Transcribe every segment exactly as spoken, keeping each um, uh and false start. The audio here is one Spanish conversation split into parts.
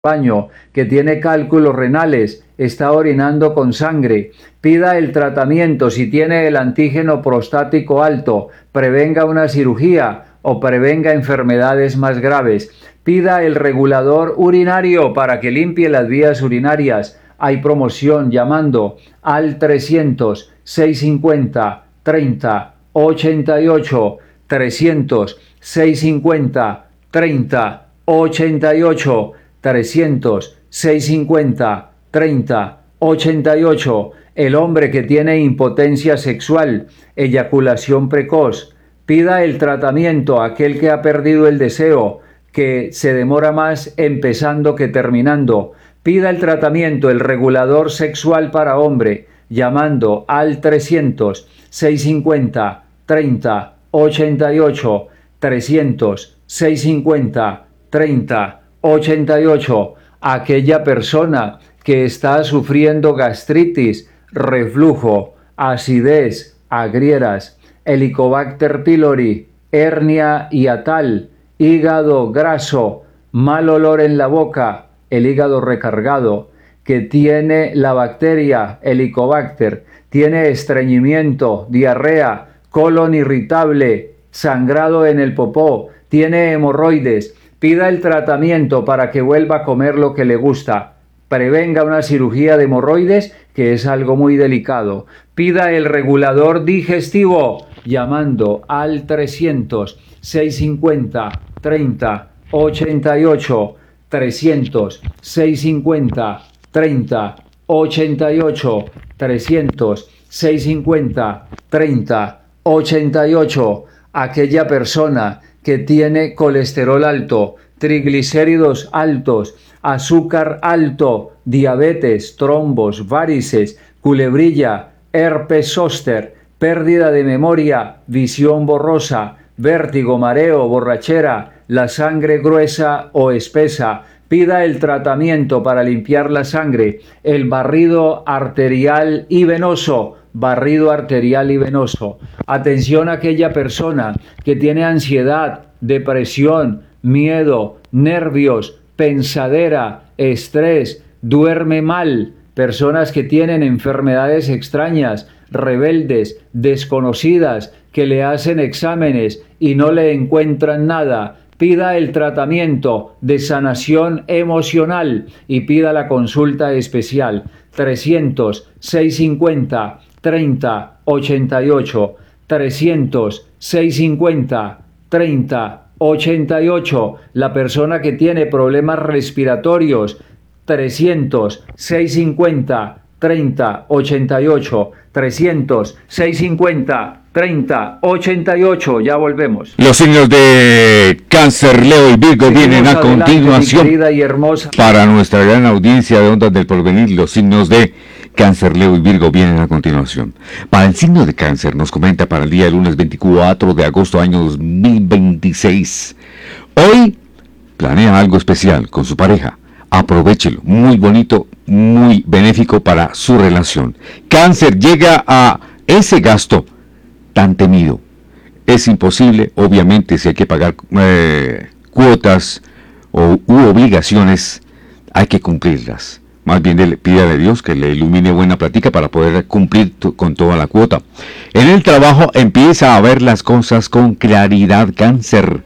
baño, que tiene cálculos renales, está orinando con sangre, pida el tratamiento si tiene el antígeno prostático alto, prevenga una cirugía o prevenga enfermedades más graves. Pida el regulador urinario para que limpie las vías urinarias. Hay promoción llamando al trescientos, seiscientos cincuenta, treinta, ochenta y ocho, trescientos, seiscientos cincuenta, treinta, ochenta y ocho, trescientos, seiscientos cincuenta, treinta, ochenta y ocho. El hombre que tiene impotencia sexual, eyaculación precoz, pida el tratamiento. Aquel que ha perdido el deseo, que se demora más empezando que terminando, pida el tratamiento, el regulador sexual para hombre, llamando al trescientos, seiscientos cincuenta, treinta, ochenta y ocho, trescientos, seiscientos cincuenta, treinta, ochenta y ocho. Aquella persona que está sufriendo gastritis, reflujo, acidez, agrieras, Helicobacter pylori, hernia hiatal, hígado graso, mal olor en la boca, el hígado recargado, que tiene la bacteria Helicobacter, tiene estreñimiento, diarrea, colon irritable, sangrado en el popó, tiene hemorroides, pida el tratamiento para que vuelva a comer lo que le gusta. Prevenga una cirugía de hemorroides, que es algo muy delicado. Pida el regulador digestivo, llamando al trescientos, seiscientos cincuenta, treinta, ochenta y ocho, trescientos, seiscientos cincuenta, treinta, ochenta y ocho, trescientos, seiscientos cincuenta, treinta, ochenta y ocho. Aquella persona que tiene colesterol alto, triglicéridos altos, azúcar alto, diabetes, trombos, varices, culebrilla, herpes zóster, pérdida de memoria, visión borrosa, vértigo, mareo, borrachera, la sangre gruesa o espesa. Pida el tratamiento para limpiar la sangre, el barrido arterial y venoso, barrido arterial y venoso. Atención a aquella persona que tiene ansiedad, depresión, miedo, nervios, pensadera, estrés, duerme mal, personas que tienen enfermedades extrañas, rebeldes, desconocidas, que le hacen exámenes y no le encuentran nada. Pida el tratamiento de sanación emocional y pida la consulta especial. trescientos, seiscientos cincuenta, treinta, ochenta y ocho, trescientos, seiscientos cincuenta, treinta, ochenta y ocho. La persona que tiene problemas respiratorios, trescientos, seiscientos cincuenta, treinta, ochenta y ocho, trescientos, seiscientos cincuenta, treinta, ochenta y ocho. Ya volvemos. Los signos de Cáncer, Leo y Virgo Seguimos vienen a adelante, continuación. Y hermosa. Para nuestra gran audiencia de Ondas del Porvenir, los signos de Cáncer, Leo y Virgo vienen a continuación. Para el signo de Cáncer, nos comenta para el día de lunes veinticuatro de agosto año dos mil veintiséis. Hoy planea algo especial con su pareja. Aprovéchelo, muy bonito, muy benéfico para su relación. Cáncer, llega a ese gasto tan temido. Es imposible, obviamente, si hay que pagar eh, cuotas o, u obligaciones, hay que cumplirlas. Más bien le pide a Dios que le ilumine buena plática para poder cumplir con toda la cuota. En el trabajo empieza a ver las cosas con claridad, Cáncer.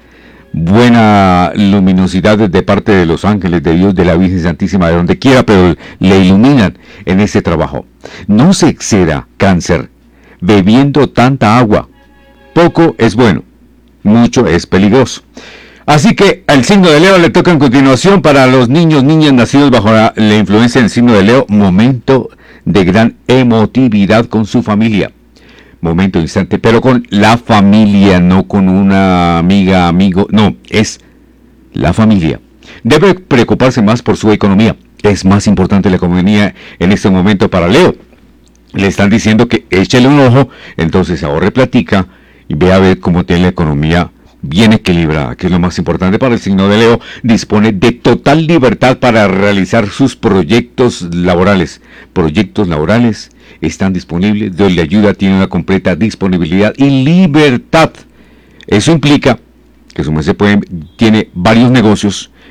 Buena luminosidad de parte de los ángeles de Dios, de la Virgen Santísima, de donde quiera, pero le iluminan en ese trabajo. No se exceda, Cáncer, bebiendo tanta agua. Poco es bueno, mucho es peligroso. Así que al signo de Leo le toca en continuación. Para los niños, niñas nacidos bajo la, la influencia del signo de Leo, momento de gran emotividad con su familia. Momento instante, pero con la familia, no con una amiga, amigo, no, es la familia. Debe preocuparse más por su economía. Es más importante la economía en este momento para Leo. Le están diciendo que échele un ojo, entonces ahorre platica y ve a ver cómo tiene la economía bien equilibrada, que es lo más importante para el signo de Leo. Dispone de total libertad para realizar sus proyectos laborales. Proyectos laborales están disponibles, Dios le ayuda, tiene una completa disponibilidad y libertad. Eso implica que su merced puede, tiene varios negocios,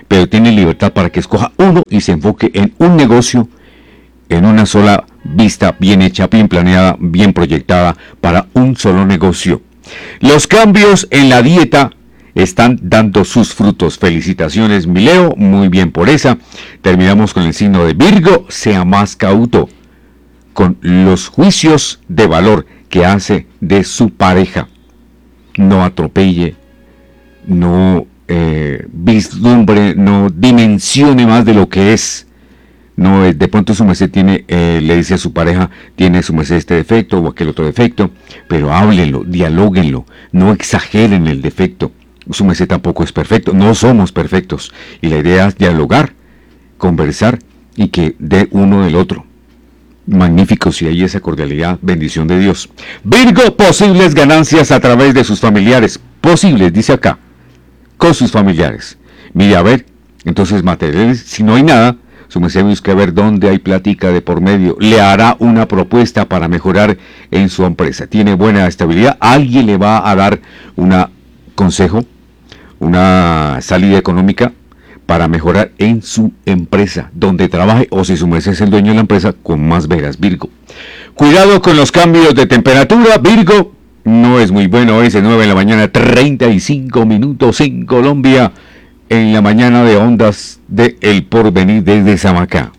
pero tiene libertad para que escoja uno y se enfoque en un negocio, en una sola vista, bien hecha, bien planeada, bien proyectada para un solo negocio. Los cambios en la dieta están dando sus frutos. Felicitaciones, mi Leo, muy bien por esa. Terminamos con el signo de Virgo. Sea más cauto con los juicios de valor que hace de su pareja. No atropelle, no eh, vislumbre, no dimensione más de lo que es. No, de pronto su merced tiene, eh, le dice a su pareja, tiene su merced este defecto o aquel otro defecto, pero háblenlo, dialóguenlo, no exageren el defecto. Su merced tampoco es perfecto, no somos perfectos, y la idea es dialogar, conversar y que dé uno del otro. Magnífico si hay esa cordialidad, bendición de Dios. Virgo, posibles ganancias a través de sus familiares, posibles, dice acá, con sus familiares. Mire, a ver, entonces materiales, si no hay nada, su merced busca ver dónde hay plática de por medio, le hará una propuesta para mejorar en su empresa. Tiene buena estabilidad, alguien le va a dar un consejo, una salida económica para mejorar en su empresa, donde trabaje, o si su merced es el dueño de la empresa, con más veras, Virgo. Cuidado con los cambios de temperatura, Virgo, no es muy bueno ese nueve de la mañana, treinta y cinco minutos en Colombia, en la mañana de Ondas de El Porvenir desde Samacá.